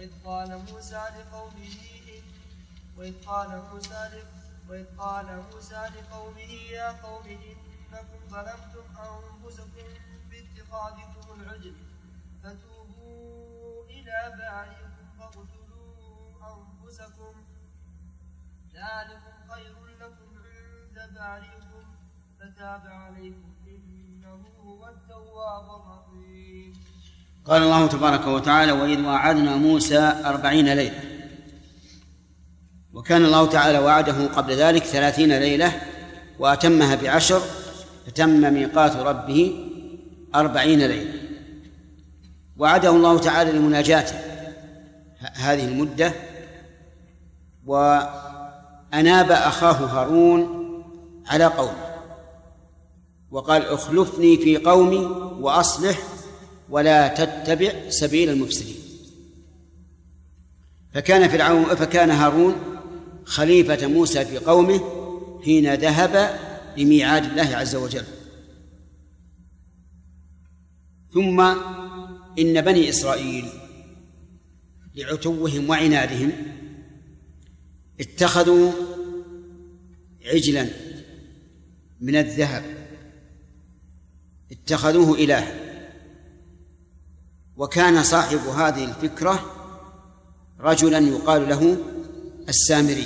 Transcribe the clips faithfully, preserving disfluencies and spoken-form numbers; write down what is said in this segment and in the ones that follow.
وإذ قال موسى لقومه وإذ قال موسى وإذ قال موسى لقومه يا قوم إنكم ظلمتم أنفسكم باتخاذكم العجل فتوبوا إلى بارئكم فاقتلوا أنفسكم ذلكم خير لكم عند بارئكم فتاب عليكم إنه هو التواب الرحيم. قال الله تبارك وتعالى: وإذ وعدنا موسى أربعين ليلة. وكان الله تعالى وعده قبل ذلك ثلاثين ليلة وأتمها بعشر، فتم ميقات ربه أربعين ليلة. وعده الله تعالى لمناجاته هذه المدة، وأناب أخاه هارون على قومه وقال: اخلفني في قومي وأصلح ولا تتبع سبيل المفسدين. فكان فرعون فكان هارون خليفة موسى في قومه حين ذهب لميعاد الله عز وجل. ثم إن بني إسرائيل لعتوهم وعنادهم اتخذوا عجلا من الذهب، اتخذوه إلها. وكان صاحب هذه الفكرة رجلا يقال له السامري.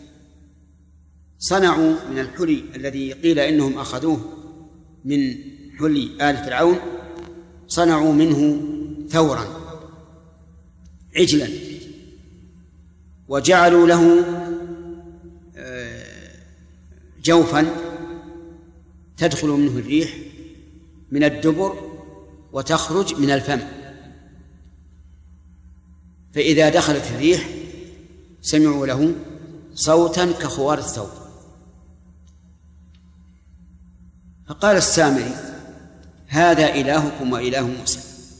صنعوا من الحلي الذي قيل إنهم أخذوه من حلي آل فرعون، صنعوا منه ثورا عجلا، وجعلوا له جوفا تدخل منه الريح من الدبر وتخرج من الفم، فإذا دخلت الريح سمعوا له صوتا كخوار الثوب. فقال السامري: هذا إلهكم وإله موسى.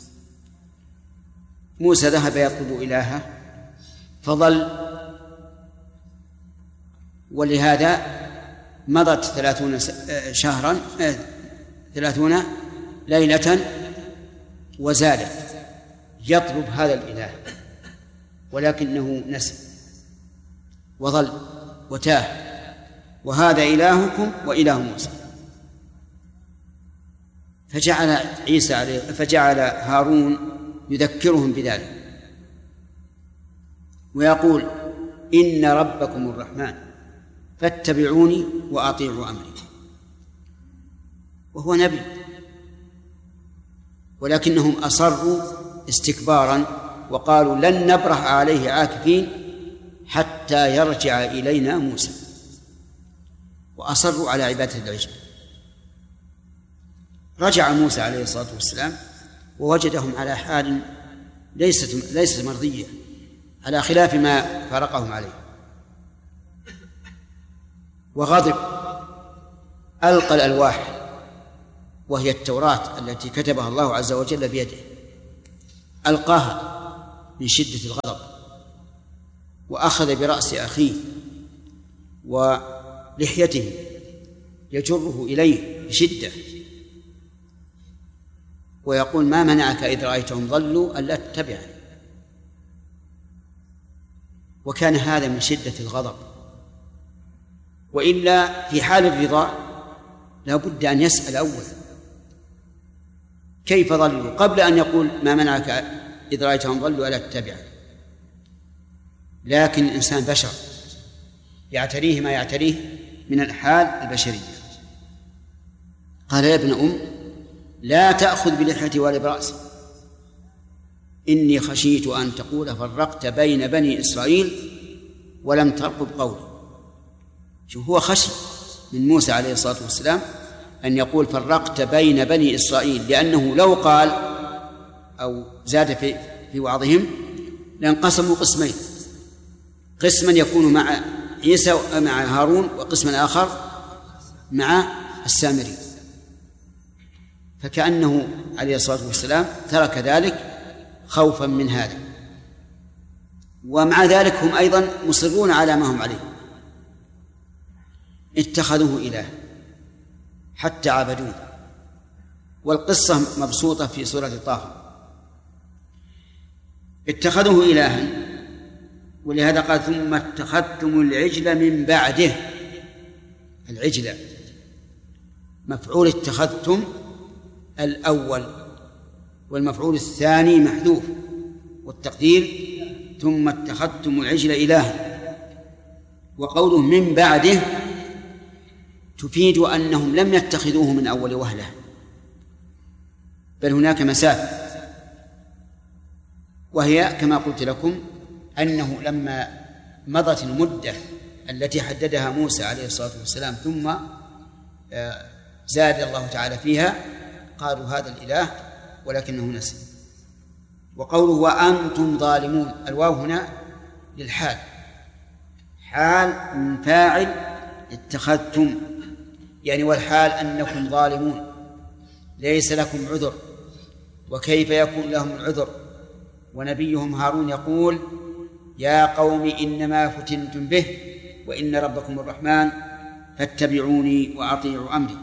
موسى ذهب يطلب إلهه فضل، ولهذا مضت ثلاثون شهرا ثلاثون ليلة وزادت يطلب هذا الإله، ولكنه نسي وظل وتاه، وهذا إلهكم وإله موسى. فجعل عيسى عليه فجعل هارون يذكرهم بذلك ويقول: إن ربكم الرحمن فاتبعوني وأطيعوا أمري. وهو نبي، ولكنهم أصروا استكبارا وقالوا: لن نبرح عليه عاكفين حتى يرجع إلينا موسى، وأصروا على عبادة العجل. رجع موسى عليه الصلاة والسلام ووجدهم على حال ليست ليست مرضية، على خلاف ما فارقهم عليه، وغضب، ألقى الألواح وهي التوراة التي كتبها الله عز وجل بيده، ألقاها من شدة الغضب، وأخذ برأس أخيه ولحيته يجره إليه بشدة ويقول: ما منعك إذ رأيتهم ضلوا ألا تتبعني. وكان هذا من شدة الغضب، وإلا في حال الرضا لا بد أن يسأل أولا كيف ضلوا قبل أن يقول: ما منعك إذ رأيتهم ضلوا ألا تتبعني. لكن الإنسان بشر يعتريه ما يعتريه من الحال البشرية. قال: يا ابن أم لا تأخذ بلحيتي ولا برأسي، إني خشيت أن تقول فرقت بين بني إسرائيل ولم ترقب قولي. شوف، هو خشي من موسى عليه الصلاة والسلام أن يقول فرقت بين بني إسرائيل، لأنه لو قال أو زاد في في وعظهم لانقسموا قسمين، قسما يكون مع عيسى مع هارون وقسما آخر مع السامري. فكأنه عليه الصلاة والسلام ترك ذلك خوفا من هذا، ومع ذلك هم أيضا مصرون على ما هم عليه، اتخذوه إله حتى عبدوه. والقصة مبسوطة في سورة طه. اتخذوه إلها، ولهذا قال ثم اتخذتم العجل من بعده. العجل مفعول اتخذتم الأول، والمفعول الثاني محذوف، والتقدير ثم اتخذتم العجل إلها. وقوله من بعده تفيد أنهم لم يتخذوه من أول وهلة، بل هناك مسافة، وهي كما قلت لكم أنه لما مضت المدة التي حددها موسى عليه الصلاة والسلام ثم زاد الله تعالى فيها قالوا هذا الإله ولكنه نسي. وقوله وأنتم ظالمون، الواو هنا للحال، حال من فاعل اتخذتم، يعني والحال أنكم ظالمون ليس لكم عذر، وكيف يكون لهم العذر ونبيهم هارون يقول يا قوم إنما فتنتم به وإن ربكم الرحمن فاتبعوني وأطيعوا أمري.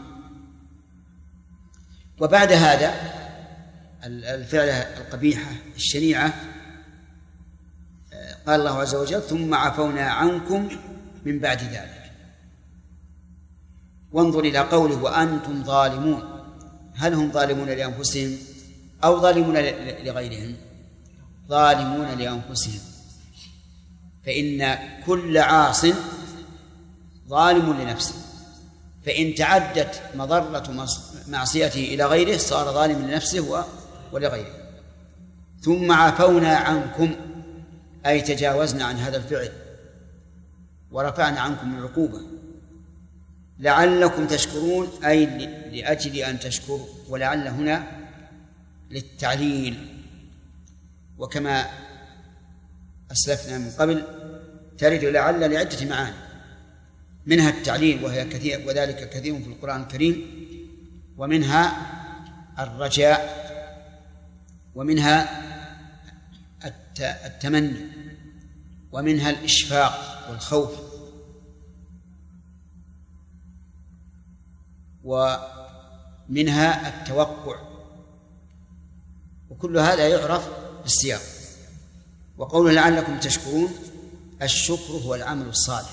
وبعد هذا الفعلة القبيحة الشنيعة قال الله عز وجل ثم عفونا عنكم من بعد ذلك. وانظر إلى قوله وأنتم ظالمون، هل هم ظالمون لأنفسهم أو ظالمون لغيرهم؟ ظالمون لأنفسهم، فإن كل عاص ظالم لنفسه، فإن تعدت مضرة معصيته إلى غيره صار ظالما لنفسه ولغيره. ثم عفونا عنكم أي تجاوزنا عن هذا الفعل ورفعنا عنكم العقوبة لعلكم تشكرون، أي لأجل أن تشكروا، ولعل هنا للتعليل، وكما أسلفنا من قبل ترد لعل لعدة معاني، منها التعليل وهي كثير وذلك كثير في القرآن الكريم، ومنها الرجاء، ومنها التمني، ومنها الإشفاق والخوف، ومنها التوقع، وكل هذا يعرف بالسياق. وقوله لعلكم تشكرون، الشكر هو العمل الصالح،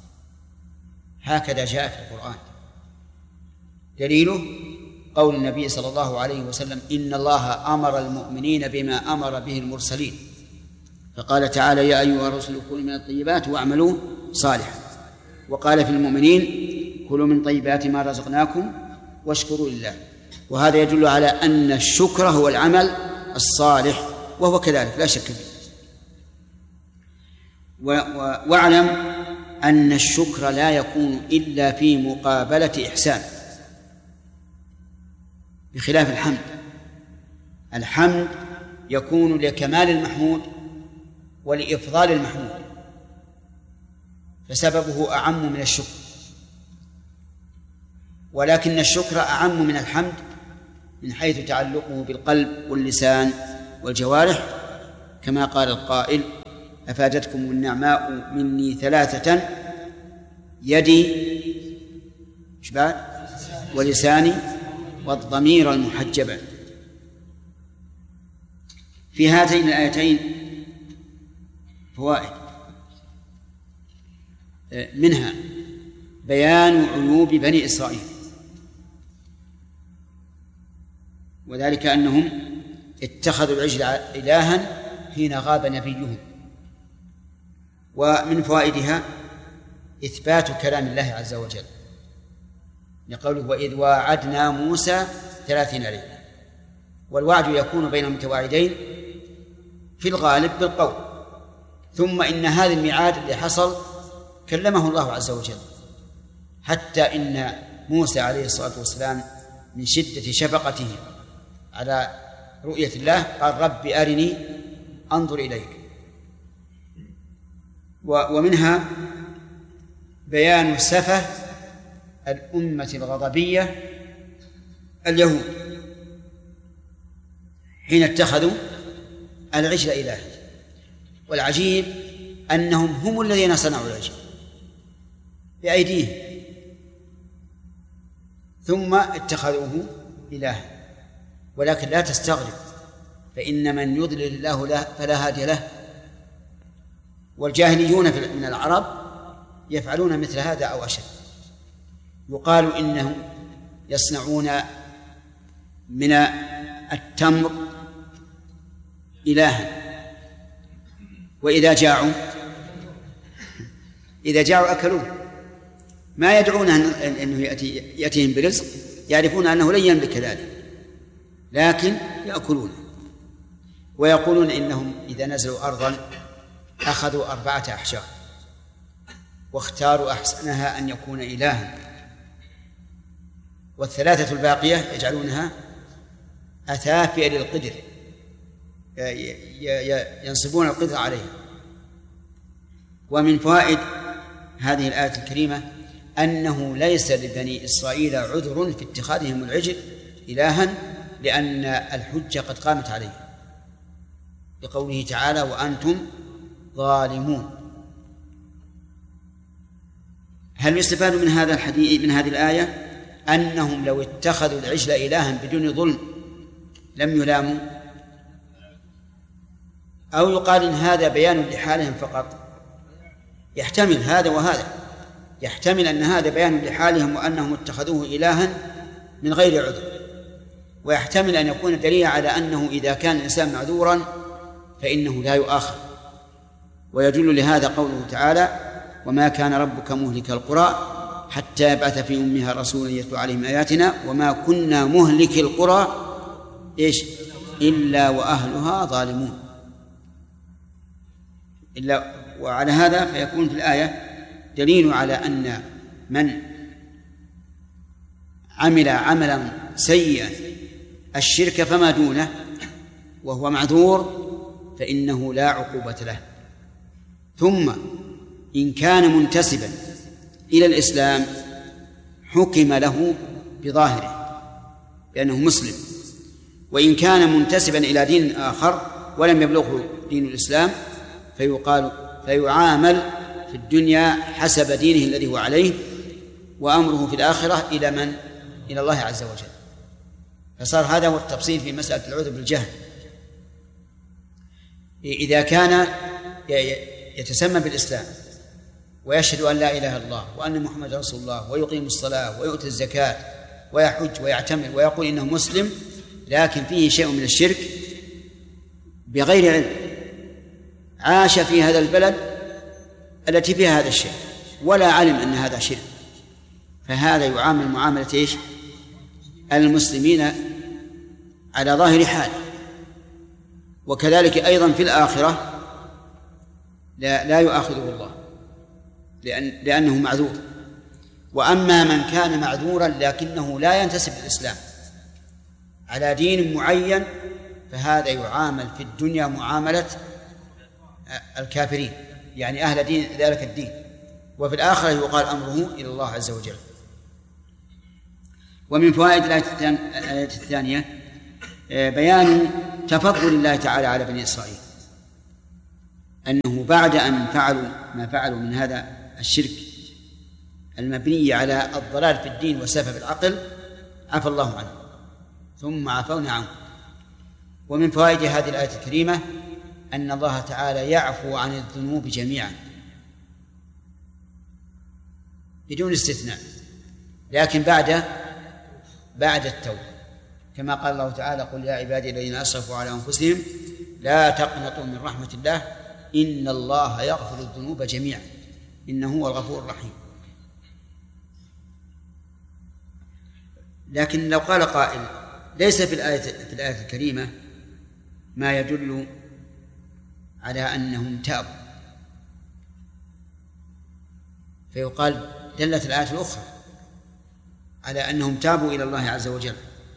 هكذا جاء في القرآن. دليله قول النبي صلى الله عليه وسلم إن الله أمر المؤمنين بما أمر به المرسلين، فقال تعالى يا أيها الرسل كلوا من الطيبات واعملوا صالحا، وقال في المؤمنين كلوا من طيبات ما رزقناكم واشكروا لله. وهذا يدل على أن الشكر هو العمل الصالح، وهو كذلك لا شك فيه. واعلم أن الشكر لا يكون إلا في مقابلة إحسان، بخلاف الحمد. الحمد يكون لكمال المحمود ولإفضال المحمود، فسببه أعم من الشكر، ولكن الشكر أعم من الحمد من حيث تعلقه بالقلب واللسان والجوارح، كما قال القائل أفادتكم النعماء مني ثلاثة يدي شباب ولساني والضمير المحجبة. في هاتين الآيتين فوائد، منها بيان عيوب بني إسرائيل، وذلك أنهم اتخذوا العجل إلها حين غاب نبيهم. ومن فوائدها إثبات كلام الله عز وجل لقوله وإذ واعدنا موسى ثلاثين ليلة، والوعد يكون بين المتواعدين في الغالب بالقول، ثم إن هذا الميعاد اللي حصل كلمه الله عز وجل، حتى إن موسى عليه الصلاة والسلام من شدة شفقته على رؤية الله قال رب أرني أنظر إليك. ومنها بيان سفه الأمة الغضبية اليهود حين اتخذوا العجل إلها، والعجيب أنهم هم الذين صنعوا العجل بأيديهم ثم اتخذوه إلها. ولكن لا تستغرب، فإن من يضلل الله له فلا هادي له. والجاهليون من العرب يفعلون مثل هذا أو أشد. يقال إنهم يصنعون من التمر إلها، وإذا جاعوا إذا جاعوا أكلوه، ما يدعون أنه يأتي يأتيهم برزق، يعرفون أنه لن يملك ذلك لكن يأكلونه. ويقولون إنهم إذا نزلوا أرضا أخذوا أربعة أحجار واختاروا أحسنها أن يكون إلها، والثلاثة الباقية يجعلونها أثافئ للقدر، ينصبون القدر عليها. ومن فوائد هذه الآية الكريمة أنه ليس لبني إسرائيل عذر في اتخاذهم العجل إلها، لأن الحجة قد قامت عليه بقوله تعالى وأنتم ظالمون. هل يستفاد من هذا الحديث من هذه الآية أنهم لو اتخذوا العجل إلها بدون ظلم لم يلاموا، أو يقال إن هذا بيان لحالهم فقط؟ يحتمل هذا وهذا، يحتمل أن هذا بيان لحالهم وأنهم اتخذوه إلها من غير عذر، ويحتمل أن يكون دليلا على أنه إذا كان الإنسان معذورا فإنه لا يؤاخذ. ويدل لهذا قوله تعالى وما كان ربك مهلك القرى حتى يبعث في أمها رسولا يتلو عليهم آياتنا وما كنا مهلك القرى إيش إلا وأهلها ظالمون. إلا وعلى هذا فيكون في الآية دليل على أن من عمل عملا سيئا الشرك فما دونه وهو معذور فإنه لا عقوبة له. ثم إن كان منتسبا إلى الإسلام حكم له بظاهره لأنه مسلم، وإن كان منتسبا إلى دين آخر ولم يبلغه دين الإسلام فيقال فيعامل في الدنيا حسب دينه الذي هو عليه، وأمره في الآخرة إلى من؟ إلى الله عز وجل. فصار هذا هو التفصيل في مسألة العذر بالجهل. إذا كان يتسمى بالإسلام ويشهد أن لا إله إلا الله وأن محمد رسول الله ويقيم الصلاة ويؤتي الزكاة ويحج ويعتمر ويقول إنه مسلم، لكن فيه شيء من الشرك بغير علم، عاش في هذا البلد التي فيها هذا الشيء ولا علم أن هذا شرك، فهذا يعامل معاملة إيش؟ المسلمين على ظاهر حاله. وكذلك أيضا في الآخرة لا, لا يؤاخذه الله لأن لأنه معذور. وأما من كان معذورا لكنه لا ينتسب للإسلام على دين معين فهذا يعامل في الدنيا معاملة الكافرين، يعني أهل دين ذلك الدين، وفي الآخرة يقال أمره إلى الله عز وجل. ومن فوائد الآية الثانية بيان تفضل الله تعالى على بني إسرائيل، أنه بعد أن فعلوا ما فعلوا من هذا الشرك المبني على الضلال في الدين وسفه في العقل عفى الله عنه ثم عفونا عنه. ومن فوائد هذه الآية الكريمة أن الله تعالى يعفو عن الذنوب جميعا بدون استثناء، لكن بعد بعد التوبة، كما قال الله تعالى قل يا عبادي الذين أسرفوا على أنفسهم لا تقنطوا من رحمة الله إن الله يغفر الذنوب جميعا إنه هو الغفور الرحيم. لكن لو قال قائل ليس في الآية في الآية الكريمة ما يدل على أنهم تابوا، فيقال دلت الآية الأخرى على أنهم تابوا إلى الله عز وجل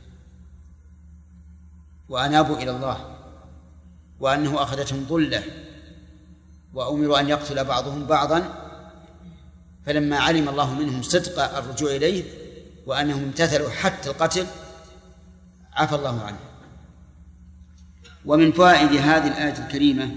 وأنابوا إلى الله، وأنه أخذتهم ضلة وأمروا أن يقتل بعضهم بعضا، فلما علم الله منهم صدق الرجوع إليه وأنهم امتثلوا حتى القتل عفى الله عنه. ومن فوائد هذه الآية الكريمة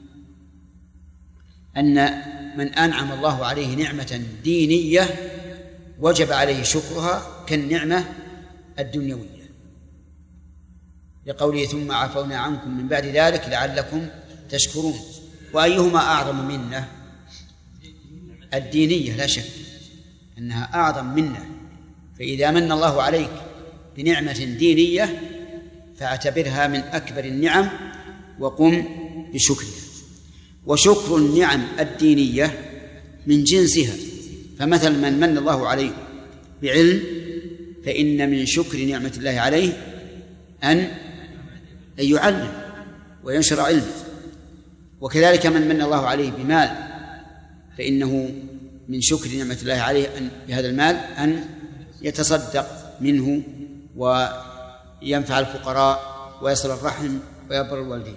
أن من أنعم الله عليه نعمة دينية وجب عليه شكرها كالنعمة الدنيوية، لقوله ثم عفونا عنكم من بعد ذلك لعلكم تشكرون. وأيهما أعظم منة؟ الدينية لا شك أنها أعظم منة. فإذا من الله عليك بنعمة دينية فاعتبرها من أكبر النعم وقم بشكرها. وشكر النعم الدينية من جنسها، فمثل من من الله عليه بعلم فإن من شكر نعمة الله عليه أن يعلم وينشر علمه. وكذلك من من الله عليه بمال فإنه من شكر نعمة الله عليه أن بهذا المال أن يتصدق منه وينفع الفقراء ويصل الرحم ويبر الوالدين.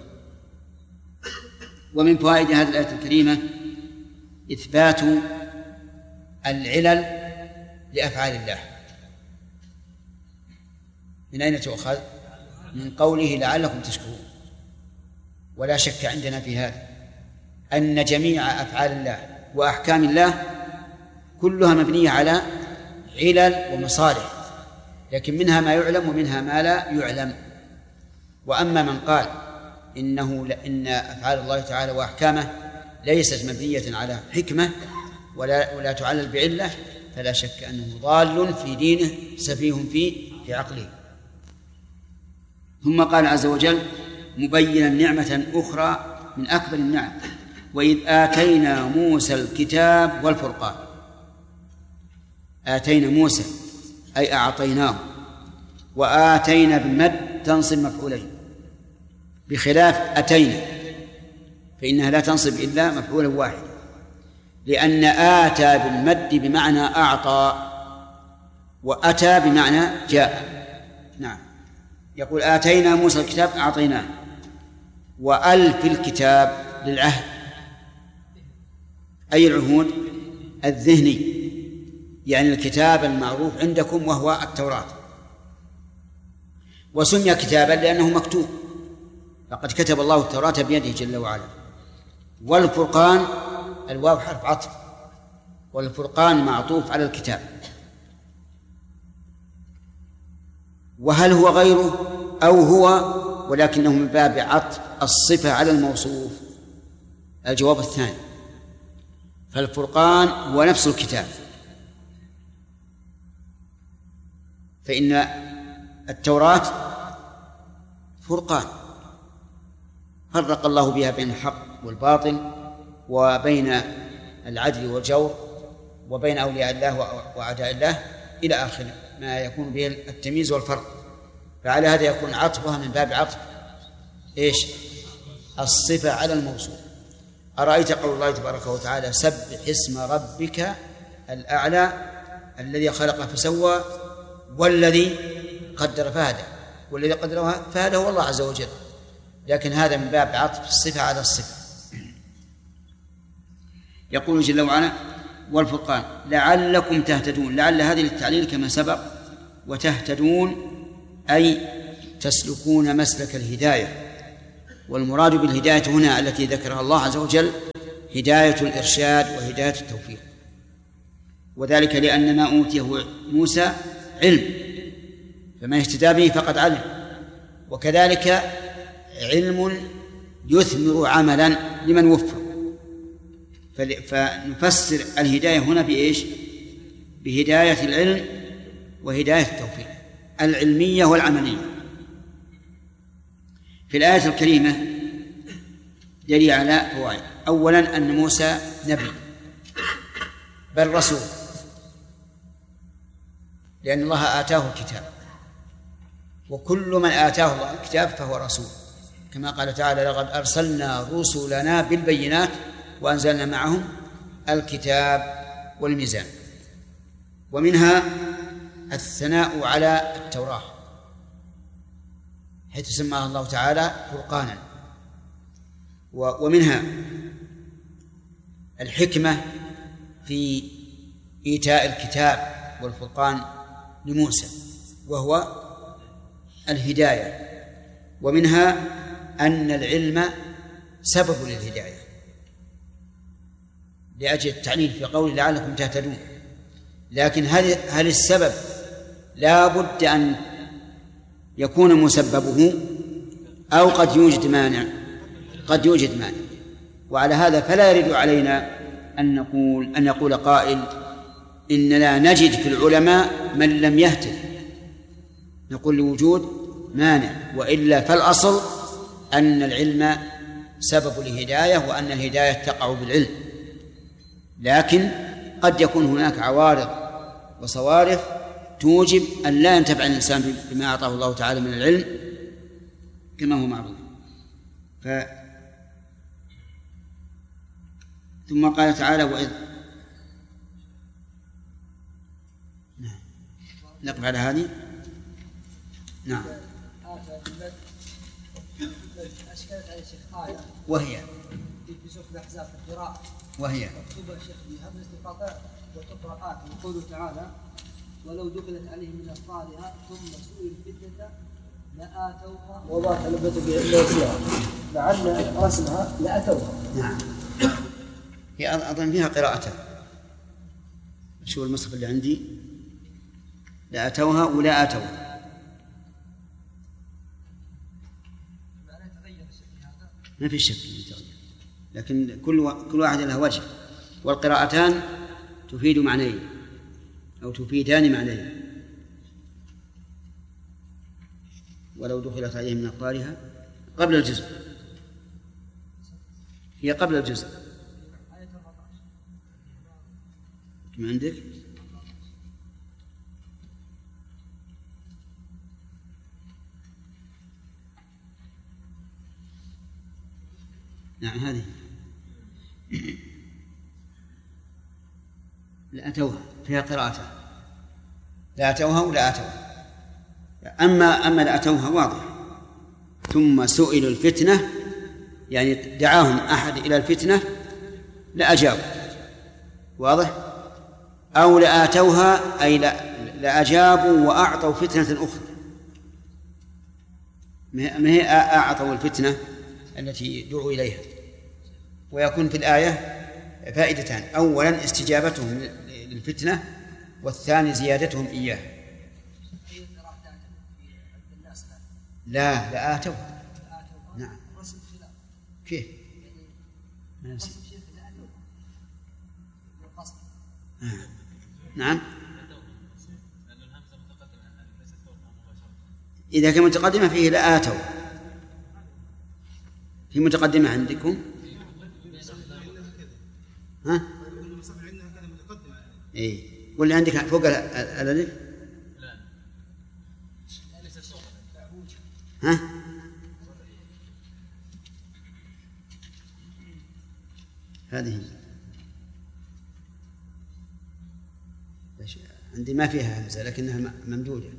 ومن فوائد هذه الآية الكريمة إثبات العلل لأفعال الله. من أين تؤخذ؟ من قوله لعلكم تشكرون. ولا شك عندنا في هذا أن جميع أفعال الله وأحكام الله كلها مبنية على علل ومصالح، لكن منها ما يعلم ومنها ما لا يعلم. وأما من قال إنه إن أفعال الله تعالى وأحكامه ليست مبنية على حكمة ولا, ولا تعلل بعلة فلا شك أنه ضال في دينه سفيه في في عقله. ثم قال عز وجل مبينا نعمة أخرى من أكبر النعم وإذ آتينا موسى الكتاب والفرقان. آتينا موسى أي أعطيناه، وآتينا بالمد تنصب مفعولين بخلاف أتينا فإنها لا تنصب إلا مفعولا واحد، لأن آتى بالمد بمعنى أعطى وأتى بمعنى جاء. نعم، يقول آتينا موسى الكتاب أعطيناه، وأل في الكتاب للعهد أي العهود الذهني، يعني الكتاب المعروف عندكم وهو التوراة. وسمي كتابا لأنه مكتوب، فقد كتب الله التوراة بيده جل وعلا. والفرقان الواو حرف عطف، والفرقان معطوف على الكتاب. وهل هو غيره أو هو ولكنه من باب عطف الصفة على الموصوف؟ الجواب الثاني، فالفرقان هو نفس الكتاب، فإن التوراة فرقان فرق الله بها بين الحق والباطل وبين العدل والجور وبين أولياء الله وأعداء الله إلى آخر ما يكون به التمييز والفرق. فعلى هذا يكون عطفها من باب عطف إيش؟ الصفة على الموصول. أرأيت قول الله تبارك وتعالى سبح اسم ربك الأعلى الذي خلق فسوى والذي قدر فهدى، والذي قدر فهدى هو الله عز وجل، لكن هذا من باب عطف الصفة على الصفة. يقول جل وعلا والفرقان لعلكم تهتدون. لعل هذه للتعليل كما سبق، وتهتدون أي تسلكون مسلك الهداية. والمراد بالهداية هنا التي ذكرها الله عز وجل هداية الإرشاد وهداية التوفيق، وذلك لأن ما أوتيه موسى علم، فمن اهتدى به فقد علم، وكذلك علم يثمر عملا لمن وفق. فنفسر الهداية هنا بإيش؟ بهداية العلم وهداية التوفيق العلمية والعملية. في الآية الكريمة دليل على فوائد. أولا أن موسى نبي بل رسول، لأن الله آتاه الكتاب، وكل من آتاه الله الكتاب فهو رسول، كما قال تعالى لقد أرسلنا رسلنا بالبينات وأنزلنا معهم الكتاب والميزان. ومنها الثناء على التوراة حيث سماها الله تعالى فرقانا. ومنها الحكمة في إيتاء الكتاب والفرقان لموسى وهو الهداية. ومنها أن العلم سبب للهداية لأجل التعليل في قول لعلكم تهتدون. لكن هل هل السبب لا بد أن يكون مسببه أو قد يوجد مانع قد يوجد مانع وعلى هذا فلا يرد علينا أن نقول أن يقول قائل إننا نجد في العلماء من لم يهتد، نقول لوجود مانع، وإلا فالأصل أن العلم سبب الهداية وأن الهداية تقع بالعلم، لكن قد يكون هناك عوارض وصوارف توجب أن لا ينتفع الإنسان بما أعطاه الله تعالى من العلم كما هو معروف. ف... ثم قال تعالى وإذ نعم نقف على هذه. نعم. وهي في سورة الأحزاب في القراءة وهي مكتوبة شيخ بهمزة القطع وتقرأ آت وقوله تعالى ولو دخلت عليهم من أقطارها ثم سئلوا الفتنة لآتوها وضاح لبثوا بيسيرها لعل رسمها لأتوها. نعم. هي أظن فيها قراءتها. شو المصحف اللي عندي؟ لأتوها ولا أتوها. ما في شك في تغيير، لكن كل كل واحد له وجه، والقراءتان تفيد معنيين أو تفيدان معنيين. ولو دخلت عليهم من أقطارها قبل الجزء، هي قبل الجزء. كم عندك؟ نعم هذه لأتوها فيها قراءتها، لأتوها ولا أتوها. أما أما لأتوها واضح. ثم سئلوا الفتنة يعني دعاهم أحد إلى الفتنة لأجابوا، واضح. أو لآتوها أي لأجابوا وأعطوا فتنة أخرى، ما هي أعطوا الفتنة التي دعوا إليها. ويكون في الآية فائدتان: أولا استجابتهم للفتنة، والثاني زيادتهم إياه. لا لا آتوا. نعم. كيف؟ نعم. إذا كان متقدمة فيه لآتوا، في متقدمة عندكم؟ ها؟ إيه. واللي عندك فوق الألف؟ ها؟ هذه عندي ما فيها همزة لكنها ممدودة.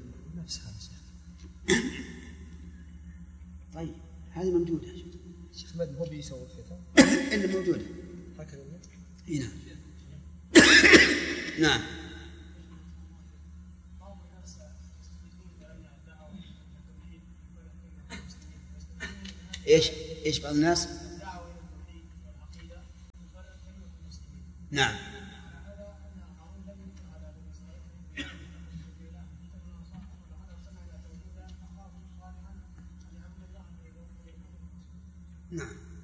طيب هذه ممدودة. شيخ مد هو بيسوي فيها إلا موجودة هكذا. هنا. نعم. إيش إيش بعض الناس؟ نعم. نعم.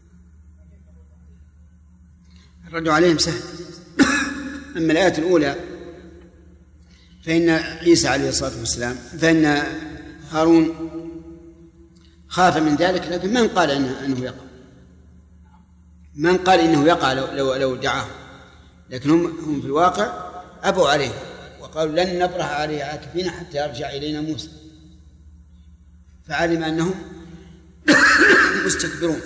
الرد عليهم سهل. أما الآية الأولى فإن عيسى عليه الصلاة والسلام فإن هارون خاف من ذلك، لكن من قال إنه, إنه يقع؟ من قال إنه يقع لو, لو, لو دعاه؟ لكن هم, هم في الواقع أبوا عليه وقالوا لن نبرح عليه عاكفين حتى يرجع إلينا موسى، فعلم أنهم مستكبرون.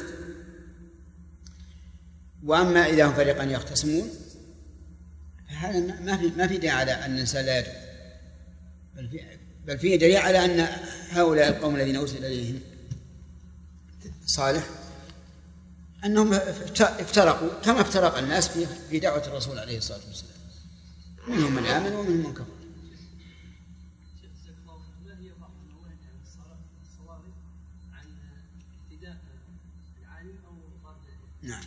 وأما إذا هم فريقان يختصمون فهذا ما في ما في داعي على أن الإنسان لا يدعو، بل في بل فيه دليل على أن هؤلاء القوم الذين أرسل إليهم صالح أنهم افترقوا كما افترق الناس في في دعوة الرسول عليه الصلاة والسلام، منهم من آمن ومنهم من كفر. نعم.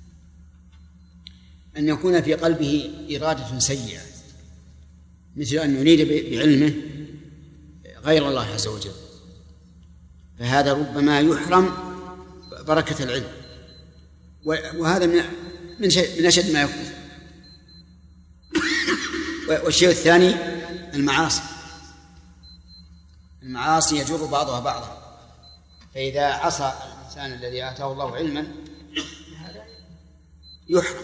أن يكون في قلبه إرادة سيئة، مثل أن يريد بعلمه غير الله عز وجل، فهذا ربما يحرم بركة العلم، وهذا من من من أشد ما يكون. والشيء الثاني المعاصي، المعاصي يجر بعضها بعضا، فإذا عصى الإنسان الذي آتاه الله علما هذا يحرم.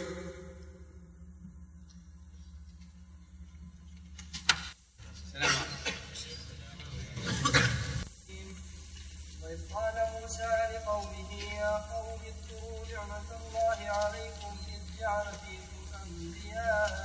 وإذ قال موسى لقومه يا قوم اذكروا نعمة الله عليكم إذ جعل فيكم أنبياء